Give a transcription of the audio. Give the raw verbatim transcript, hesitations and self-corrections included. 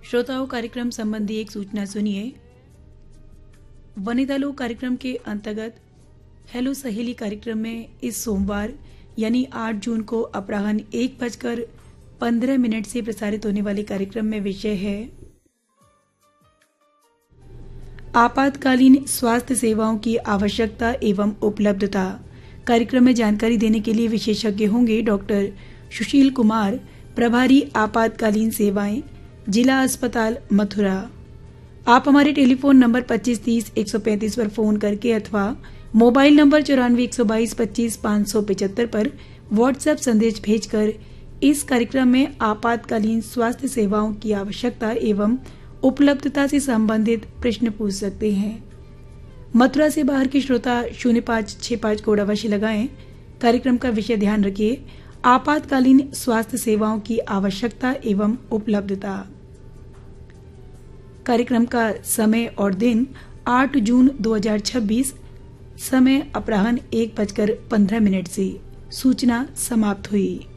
श्रोताओं, कार्यक्रम संबंधी एक सूचना सुनिए। वनिता लोक कार्यक्रम के अंतर्गत हेलो सहेली कार्यक्रम में इस सोमवार यानी आठ जून को अपराह्न एक बजकर पंद्रह मिनट से प्रसारित होने वाले कार्यक्रम में विषय है आपातकालीन स्वास्थ्य सेवाओं की आवश्यकता एवं उपलब्धता। कार्यक्रम में जानकारी देने के लिए विशेषज्ञ होंगे डॉक्टर सुशील कुमार, प्रभारी आपातकालीन सेवाएं, जिला अस्पताल मथुरा। आप हमारे टेलीफोन नंबर पच्चीस तीस एक सौ पैंतीस पर फोन करके अथवा मोबाइल नंबर चौरानवे एक सौ बाईस पच्चीस पाँच सौ पिचहत्तर पर व्हाट्सएप संदेश भेजकर इस कार्यक्रम में आपातकालीन स्वास्थ्य सेवाओं की आवश्यकता एवं उपलब्धता से संबंधित प्रश्न पूछ सकते हैं। मथुरा से बाहर के श्रोता शून्य पाँच छह पाँच कोड अवश्य लगाएं। कार्यक्रम का विषय ध्यान रखिए, आपातकालीन स्वास्थ्य सेवाओं की आवश्यकता एवं उपलब्धता। कार्यक्रम का समय और दिन आठ जून दो हज़ार छब्बीस, समय अपराह्न एक बजकर पंद्रह मिनट से। सूचना समाप्त हुई।